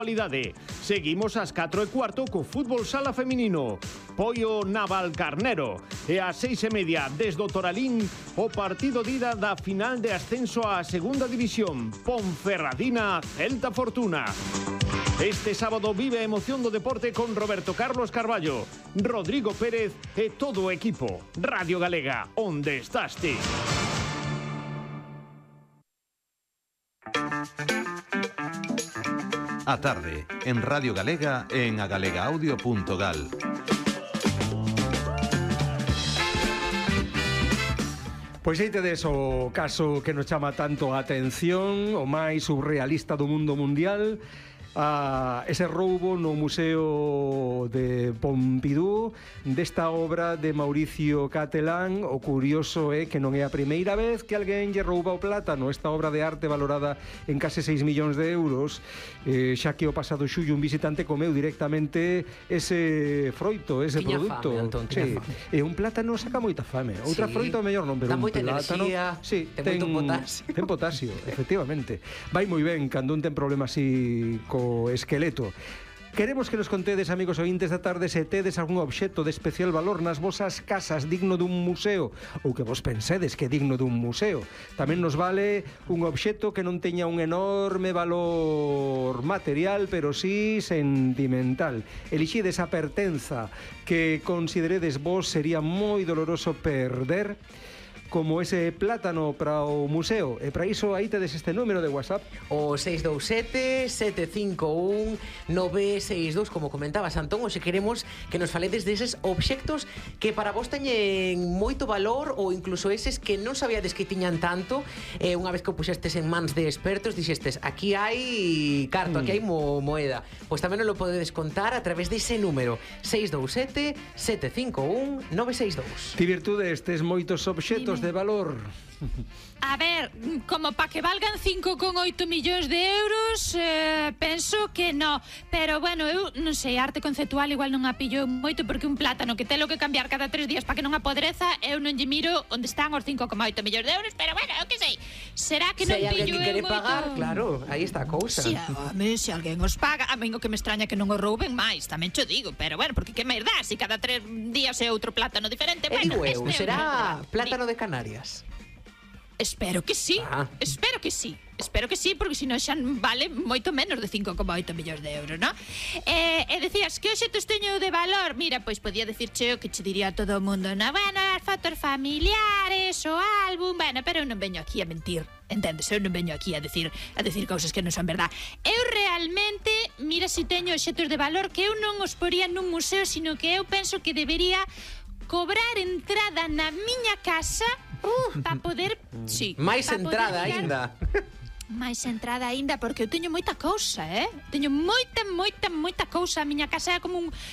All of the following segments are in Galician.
Seguimos ás 4:15 co fútbol sala feminino. Pollo Naval Carnero. E ás 6:30 desde o Toralín o partido de ida da final de ascenso á segunda división. Ponferradina Celta Fortuna. Este sábado vive a emoción do deporte con Roberto Carlos Carballo, Rodrigo Pérez e todo o equipo. Radio Galega, onde estás ti? A tarde, en Radio Galega e en agalegaaudio.gal. Pois aí tedes o caso que nos chama tanto a atención, o máis surrealista do mundo mundial, ese roubo no Museo de Pompidou desta obra de Mauricio Catalán. O curioso é que non é a primeira vez que alguén lle rouba o plátano. Esta obra de arte valorada en case 6 millóns de euros, xa que o pasado xullo un visitante comeu directamente ese froito, ese produto. Fame, Antón, sí. E un plátano saca moita fame. Outra froita o mellor non, pero un plátano sí, ten moito potasio. Ten potasio, efectivamente. Vai moi ben cando un ten problemas así co esqueleto. Queremos que nos contedes, amigos ointes da tarde, se tedes algún obxecto de especial valor nas vosas casas digno dun museo, ou que vos pensedes que é digno dun museo. Tamén nos vale un obxecto que non teña un enorme valor material, pero sí sentimental. Elixides a pertenza que consideredes vos sería moi doloroso perder, como ese plátano para o museo. E para iso aí tedes este número de WhatsApp, o 627-751-962, como comentabas, Antón. Hoxe queremos que nos faledes deses obxectos que para vos teñen moito valor, ou incluso eses que non sabíades que tiñan tanto. Unha vez que o puxestes en mans de expertos, dixestes, aquí hai carto, aquí hai moeda. Pois tamén nos lo podedes contar a través dese número 627-751-962. Ti virtudes, tes moitos obxectos de valor. A ver, como para que valgan 5,8 millóns de euros, penso que no. Pero bueno, eu non sei, arte conceptual igual non a pillo moito, porque un plátano que telo que cambiar cada 3 días para que non apodreza, eu non lle miro onde están os 5,8 millóns de euros. Pero bueno, eu que sei, será que non pillo eu moito? Se hai alguén que quere pagar, claro, aí está a cousa. Se alguén os paga, a mí o que me extraña que non o rouben máis, tamén cho digo. Pero bueno, porque que máis dá, se cada 3 días é outro plátano diferente. Digo eu, será plátano de Canarias? Espero que sí, espero que sí, porque senón xa vale moito menos de 5,8 millóns de euros, non? E decías, que obxectos teño de valor? Mira, pois podía decirche o que che diría todo o mundo, non? Bueno, as fotos familiares, o álbum, bueno, pero eu non veño aquí a mentir, entendes? Eu non veño aquí a decir cousas que non son verdad. Eu realmente, mira, si teño obxectos de valor que eu non os poría nun museo, sino que eu penso que debería cobrar entrada na miña casa para poder, sí, máis entrada aínda. máis entrada aínda, porque eu teño moita cousa, teño moita cousa. A miña casa é como un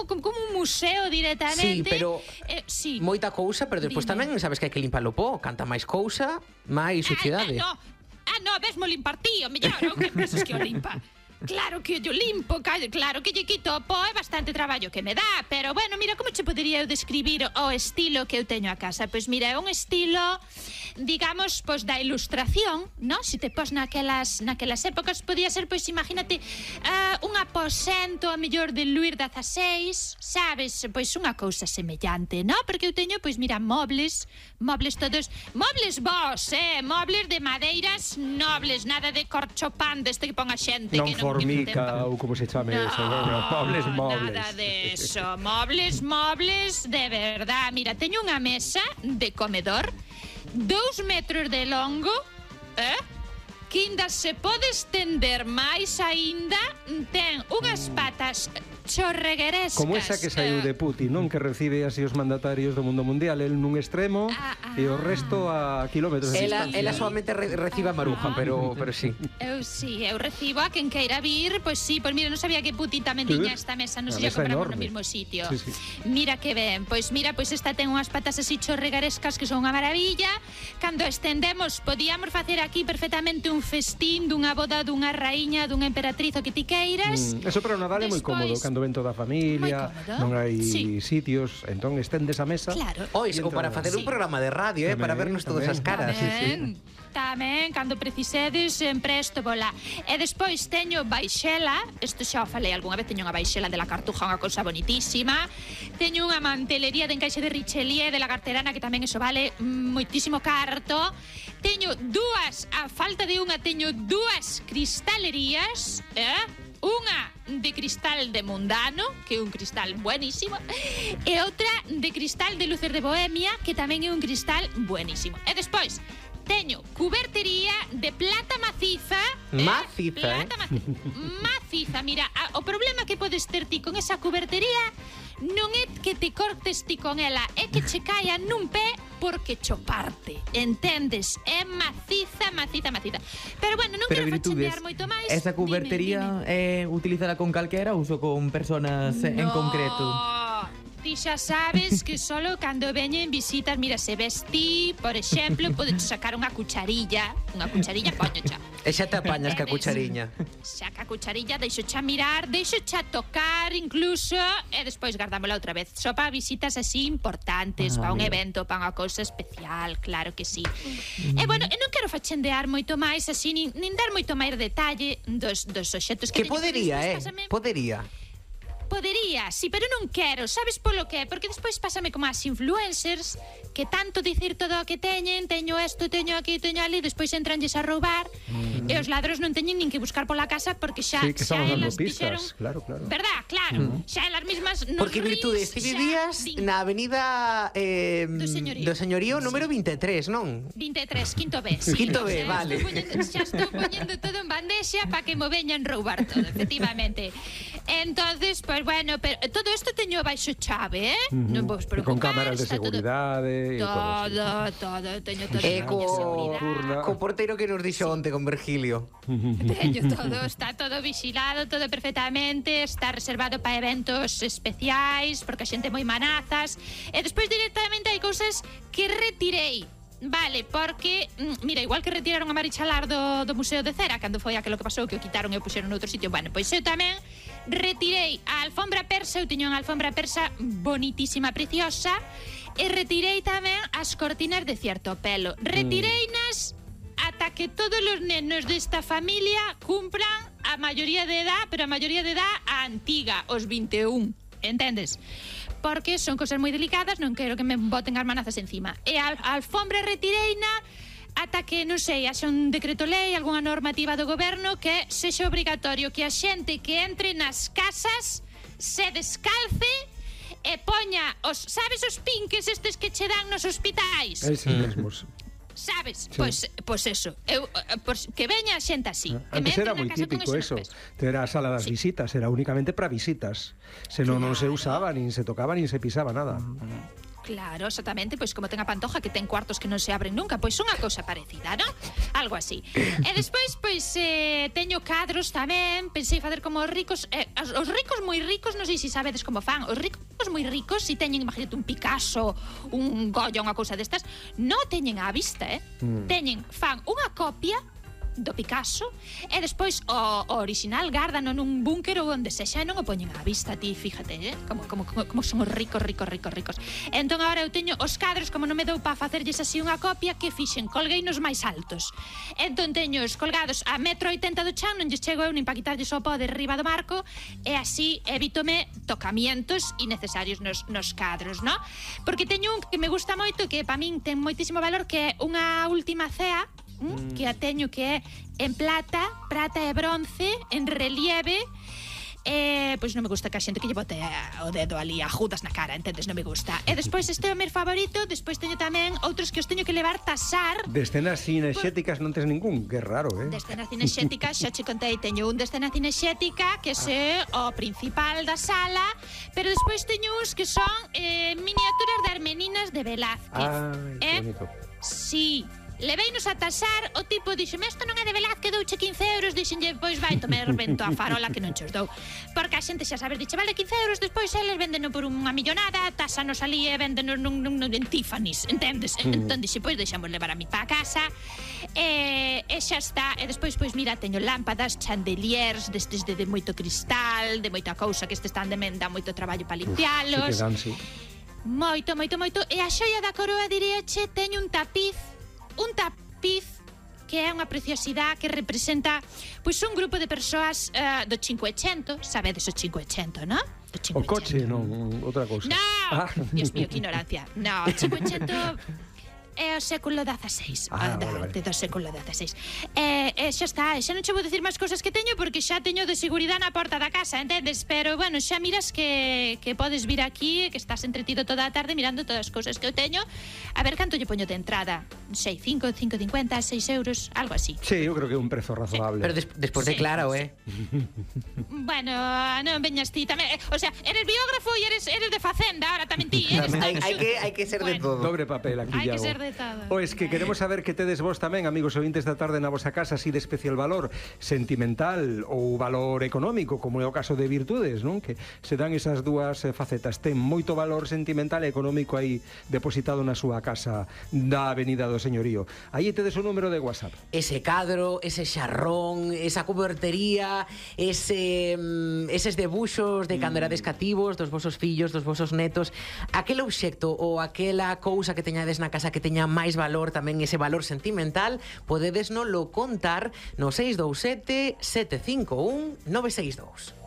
museo directamente. Sí, pero sí. Moita cousa, pero despois tamén sabes que hai que limpar o pó. Canta máis cousa, máis suciedade. No, vesmo limpar ti, o mellor, ou que pensas que o limpa? Claro que yo limpo, claro que lle quito o pó, é bastante traballo que me dá. Pero bueno, mira, como che podería eu describir o estilo que eu teño a casa? Pois mira, é un estilo, digamos, pois da ilustración, non? Se te pos naquelas épocas, podía ser, pois imagínate, un aposento a mellor de Luís XVI, sabes? Pois unha cousa semellante, non? Porque eu teño, pois mira, mobles todos, mobles vos, mobles de madeiras nobles, nada de corchopán deste que pon a xente, que non formica ou como se chame eso, mobles. Nada de eso, mobles de verdad. Mira, teño unha mesa de comedor 2 metros de longo, que ainda se pode estender máis aínda, ten unhas patas chorreguerescas. Como esa que saiu de Putin, non? Que recibe así os mandatarios do mundo mundial, el nun extremo e o resto a kilómetros de distancia. Ela solamente recibe a maruja, pero sí. Eu recibo a quen queira vir, pois sí, pois mira, non sabía que Putin tamén tiña esta mesa, non sei se compramos no mesmo sitio. Sí. Mira que ben, pois mira, pois esta ten unhas patas así chorreguerescas que son unha maravilla. Cando estendemos, podíamos facer aquí perfectamente un dun festín, dunha boda dunha raíña, dunha emperatriz, o que ti queiras. Eso para o Nadal é moi cómodo, cando ven toda a familia, non hai sitios, entón estendes a mesa. Claro. O para facer un programa de radio, para vernos todas as caras. Tamén, cando precisedes, presto, bola. E despois teño baixela, isto xa o falei algunha vez, teño unha baixela de la Cartuja, unha cousa bonitísima. Teño unha mantelería de encaixe de Richelieu de la Garterana, que tamén iso vale moitísimo carto. Teño dúas, a falta de unha, teño dúas cristalerías, unha de cristal de Mundano, que é un cristal buenísimo, e outra de cristal de Luces de Bohemia, que tamén é un cristal buenísimo. E despois teño cubertería de plata maciza. Maciza, Maciza, mira, o problema que podes ter ti con esa cubertería non é que te cortes ti con ela, é que che caia nun pé porque choparte, entendes? É maciza. Pero bueno, non quero fachendear moito máis. Esa cubertería é utilizada con calquera ou con personas en concreto? Ti xa sabes que solo cando veñen visitas, mira, se vestí, por exemplo, podes sacar unha cucharilla, coño xa. E xa te apañas ca cuchariña. Xa ca cucharilla, deixo xa mirar, deixo xa tocar incluso, e despois gardámola outra vez. Só para visitas así importantes, para un evento, para unha cousa especial, claro que sí. E bueno, non quero fachendear moito máis así, nin dar moito máis detalle dos obxectos que teño. Podería. Podería, sí, pero non quero. Sabes polo que? Porque despois pásame como as influencers que tanto dicir todo o que teñen, teño isto, teño aquí, teño ali, despois entranlles a roubar e os ladros non teñen nin que buscar pola casa porque xa elas dixeron... Claro. Verdad, claro. Xa elas mismas nos porque Virtudes, ti vivías na avenida do Señorío número 23, non? 23, quinto B. Sí, quinto B, vale. Xa estou poñendo todo en bandexa para que mo veñan roubar todo, efectivamente. Entonces, pues bueno, pero todo isto teño baixo chave, non vos preocupar. Con cámaras de seguridade e todo, teño todo. Co porteiro que nos dixo onte con Virgilio. Teño todo, está todo vigilado, todo perfectamente, está reservado para eventos especiais, porque a xente moi manazas, e despois directamente hai cousas que retirei. Vale, porque, mira, igual que retiraron a Marichalar do Museo de Cera cando foi aquilo que pasou, que o quitaron e o puxeron noutro sitio. Bueno, pois eu tamén retirei a alfombra persa. Eu tiño unha alfombra persa bonitísima, preciosa. E retirei tamén as cortinas de cierto pelo. Retireinas ata que todos os nenos desta familia cumpran a maioría de edad, pero a maioría de edad a antiga, os 21, entendes? Porque son cosas moi delicadas, non quero que me boten as manazas encima. E a alfombra retireina ata que, non sei, haxa un decreto lei, algunha normativa do goberno que sexa obrigatorio que a xente que entre nas casas se descalce e poña sabes os pinques estes que che dan nos hospitais? Eses mesmos. Sabes? Sí. Pois eso. Que veña a xente así. Antes era moi típico eso. Era a sala das visitas, era únicamente para visitas. Senón non se usaba, nin se tocaba, nin se pisaba nada. Claro, exactamente, pois como ten a Pantoja que ten cuartos que non se abren nunca, pois unha cousa parecida, non? Algo así. E despois, pois, teño cadros tamén, pensei facer como os ricos, os ricos moi ricos, non sei se sabedes como fan, os ricos moi ricos, si teñen, imagínate, un Picasso, un Goya, unha cousa destas, non teñen á vista, fan unha copia do Picasso e despois o original gárdano nun búnker ou onde sexa e non o poñen á vista, ti, fíjate, como son os ricos. Entón agora eu teño os cadros, como non me dou para facerlles así unha copia, que fixen, colguei nos máis altos. Entón teño os colgados a 1,80 m do chan, non lles chego eu nin para quitarlles o pó de riba do marco, e así evítome tocamientos innecesarios nos cadros, non? Porque teño un que me gusta moito, que para min ten moitísimo valor, que é unha Última Cea, que a teño, que é en prata e bronce, en relieve. Pois non me gusta que a xente que lle bote o dedo ali a Judas na cara, entendes? Non me gusta. E despois este é o meu favorito. Despois teño tamén outros que os teño que levar tasar. De escenas cinexéticas non tes ningún, que raro, De escenas cinexéticas, xa che contei, teño un de escena cinexética, que é o principal da sala, pero despois teño uns que son miniaturas de Armeninas de Velázquez. Que bonito. Sí. Leveinos a tasar, o tipo dixeme, isto non é de Velázquez, douche 15 euros, dixenlle, pois vai, tome rebento a farola que non che os dou. Porque a xente xa sabe, dixe, vale 15 euros, despois eles vendeno por unha millonada, tasanos ali e vendeno en Tiffany's, entendes? Entón dixe, pois deixamos levar a mi pa casa, e xa está, e despois, pois mira, teño lámpadas, chandeliers, destes de moito cristal, de moita cousa, que estes están de menda, moito traballo para limpialos. Se quedan, sí. Moito, e a xoia da coroa, diríache, teño un tapiz que é unha preciosidade que representa pois un grupo de persoas do 500, sabedes o 500, non? O coche, non, outra cousa. No, Dios mío, que ignorancia. No, o 500 é o século XVI, vale. do século XVI. Xa está, xa non che vou dicir máis cousas que teño porque xa teño de seguridade na porta da casa, entendes? Pero, bueno, xa miras que podes vir aquí, que estás entretido toda a tarde mirando todas as cousas que eu teño. A ver canto lle poño de entrada. 6, 5, 5,50, 6 euros, algo así. Sí, eu creo que é un prezo razonable. Pero despois declara, Bueno, non veñas ti tamén. O sea, eres biógrafo e eres de Facenda, ahora tamén ti. hai que ser de todo. Dobre papel aquí, Hai que Iago. ser de todo. O es que queremos saber que tedes vos tamén, amigos ointes da tarde na vosa casa, así de especial valor sentimental ou valor económico, como é o caso de Virtudes, non? Que se dan esas dúas facetas. Ten moito valor sentimental e económico aí depositado na súa casa da Avenida do Señorío. Aí tedes o número de WhatsApp. Ese cadro, ese xarrón, esa cubertería, eses debuxos de cando erades cativos, dos vosos fillos, dos vosos netos, aquel obxecto ou aquela cousa que teñades na casa que teña máis valor, tamén ese valor sentimental, podedesnolo contar no 627 751 962.